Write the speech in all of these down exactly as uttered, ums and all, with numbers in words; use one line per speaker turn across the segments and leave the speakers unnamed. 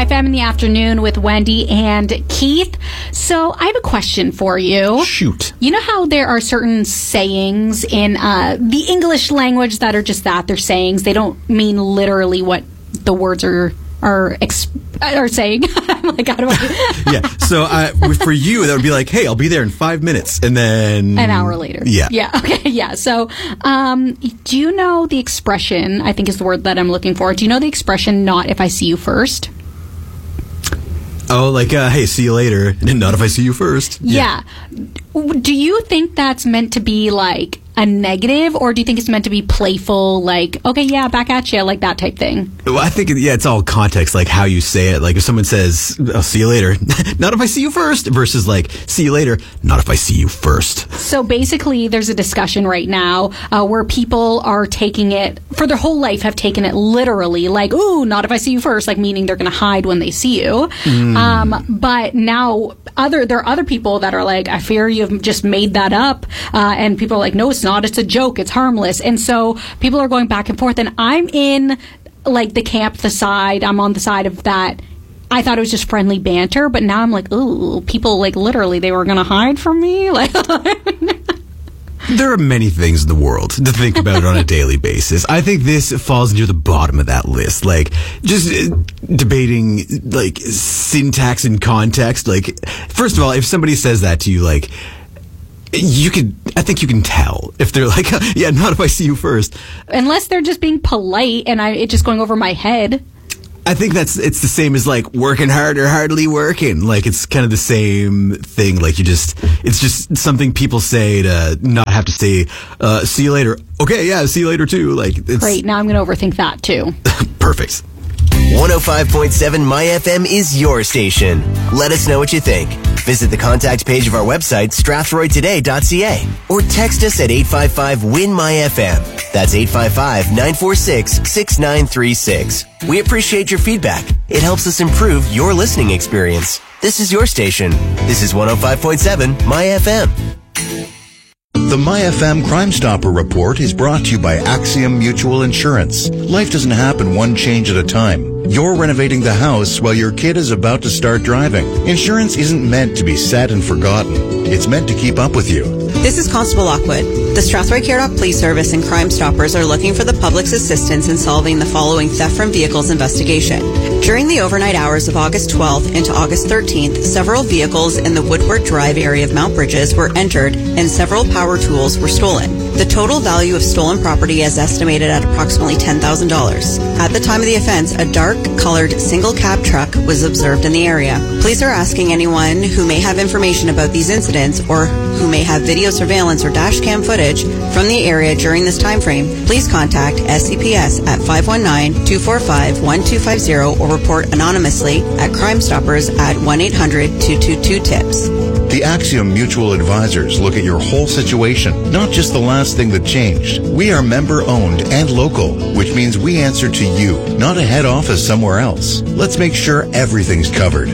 My Fam in the Afternoon with Wendy and Keith. So I have a question for you.
Shoot.
You know how there are certain sayings in uh, the English language that are just that? They're sayings. They don't mean literally what the words are are, exp- are saying. I'm like, how do I...
Yeah. So uh, for you, that would be like, hey, I'll be there in five minutes. And then...
An hour later.
Yeah.
Yeah. Okay. Yeah. So um, do you know the expression, I think is the word that I'm looking for. Do you know the expression, not if I see you first?
Oh, like, uh, hey, see you later. Not if I see you first.
Yeah. yeah. Do you think that's meant to be like a negative, or do you think it's meant to be playful, like, okay, yeah, back at you, like that type thing?
Well, I think, yeah, it's all context, like how you say it. Like if someone says, I'll see you later, not if I see you first, versus like, see you later, not if I see you first.
So basically, there's a discussion right now uh, where people are taking it, for their whole life, have taken it literally, like, ooh, not if I see you first, like meaning they're going to hide when they see you. Mm. Um, but now, other there are other people that are like, I fear you've just made that up, uh, and people are like, no, it's not, it's a joke, it's harmless. And so people are going back and forth, and I'm in like the camp, the side, I'm on the side of that. I thought it was just friendly banter, but now I'm like, ooh, people like literally they were gonna hide from me. Like,
there are many things in the world to think about on a daily basis. I think this falls near the bottom of that list. Like, just uh, debating, like, syntax and context. Like, first of all, if somebody says that to you, like, you could, I think you can tell if they're like, yeah, not if I see you first.
Unless they're just being polite and I it just going over my head.
I think that's, it's the same as like working hard or hardly working. Like it's kind of the same thing. Like you just, it's just something people say to not have to say, uh, see you later. Okay, yeah, see you later too. Like it's
great. Now I'm going to overthink that too.
Perfect.
one oh five point seven My F M is your station. Let us know what you think. Visit the contact page of our website, strathroy today dot c a, or text us at eight five five, W I N, M Y F M. That's eight five five, nine four six, six nine three six. We appreciate your feedback. It helps us improve your listening experience. This is your station. This is one oh five point seven My F M.
The My F M Crime Stopper Report is brought to you by Axiom Mutual Insurance. Life doesn't happen one change at a time. You're renovating the house while your kid is about to start driving. Insurance isn't meant to be set and forgotten. It's meant to keep up with you.
This is Constable Lockwood. The Strathroy Caradoc Police Service and Crime Stoppers are looking for the public's assistance in solving the following theft from vehicles investigation. During the overnight hours of August twelfth into August thirteenth, several vehicles in the Woodward Drive area of Mount Bridges were entered and several power tools were stolen. The total value of stolen property is estimated at approximately ten thousand dollars. At the time of the offense, a dark-colored single-cab truck was observed in the area. Police are asking anyone who may have information about these incidents or who may have video surveillance or dash cam footage from the area during this time frame, please contact S C P S at five one nine, two four five, one two five zero or report anonymously at Crime Stoppers at one eight hundred, two two two, TIPS.
The Axiom Mutual Advisors look at your whole situation, not just the last thing that changed. We are member-owned and local, which means we answer to you, not a head office somewhere else. Let's make sure everything's covered.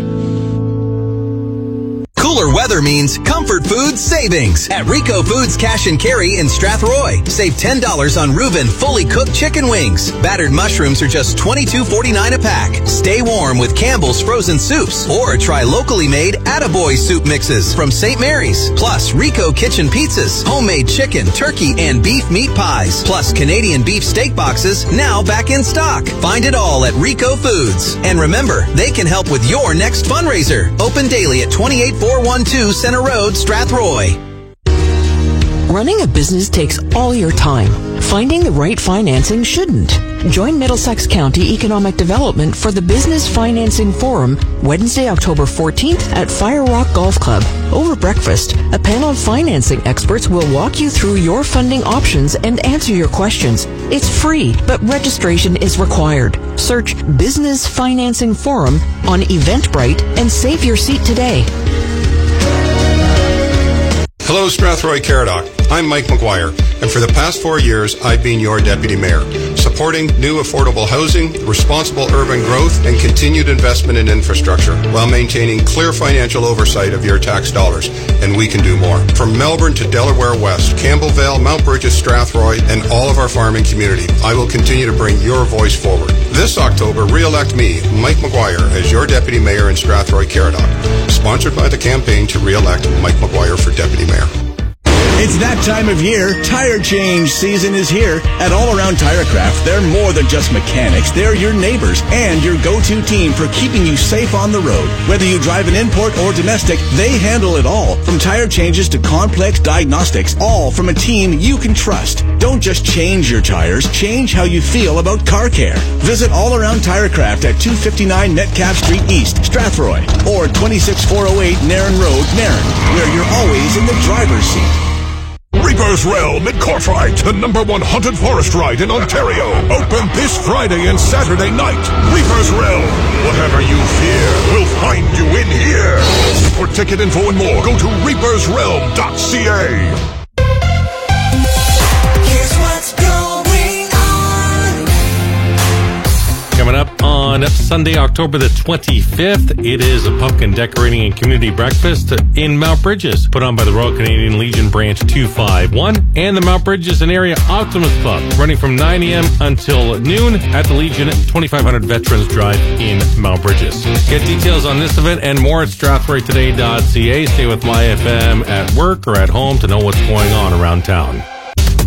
Cooler weather means comfort food savings at Rico Foods Cash and Carry in Strathroy. Save ten dollars on Reuben fully cooked chicken wings. Battered mushrooms are just twenty-two forty-nine a pack. Stay warm with Campbell's frozen soups or try locally made Attaboy soup mixes from Saint Mary's. Plus Rico Kitchen pizzas, homemade chicken, turkey, and beef meat pies. Plus Canadian beef steak boxes now back in stock. Find it all at Rico Foods. And remember, they can help with your next fundraiser. Open daily at twenty-eight four one two Center Road, Strathroy.
Running a business takes all your time. Finding the right financing shouldn't. Join Middlesex County Economic Development for the Business Financing Forum Wednesday, October fourteenth at Fire Rock Golf Club. Over breakfast, a panel of financing experts will walk you through your funding options and answer your questions. It's free, but registration is required. Search Business Financing Forum on Eventbrite and save your seat today.
Hello, Strathroy Caradoc. I'm Mike McGuire, and for the past four years, I've been your deputy mayor. Support supporting new affordable housing, responsible urban growth, and continued investment in infrastructure while maintaining clear financial oversight of your tax dollars. And we can do more. From Melbourne to Delaware West, Campbellvale, Mount Bridges, Strathroy, and all of our farming community, I will continue to bring your voice forward. This October, re-elect me, Mike McGuire, as your Deputy Mayor in Strathroy-Caradoc. Sponsored by the campaign to re-elect Mike McGuire for Deputy Mayor.
It's that time of year. Tire change season is here. At All Around Tirecraft, they're more than just mechanics. They're your neighbors and your go-to team for keeping you safe on the road. Whether you drive an import or domestic, they handle it all. From tire changes to complex diagnostics, all from a team you can trust. Don't just change your tires, change how you feel about car care. Visit All Around Tirecraft at two fifty-nine Metcalf Street East, Strathroy, or twenty-six four oh eight Nairn Road, Nairn, where you're always in the driver's seat.
Reaper's Realm at Courtright, the number one haunted forest ride in Ontario. Open this Friday and Saturday night. Reaper's Realm. Whatever you fear will find you in here. For ticket info and more, go to reapers realm dot c a.
Coming up on Sunday, October the twenty-fifth, it is a pumpkin decorating and community breakfast in Mount Bridges, put on by the Royal Canadian Legion Branch two fifty-one and the Mount Bridges and Area Optimist Club, running from nine a.m. until noon at the Legion twenty-five hundred Veterans Drive in Mount Bridges. Get details on this event and more at strathroy today dot c a. Stay with My F M at work or at home to know what's going on around town.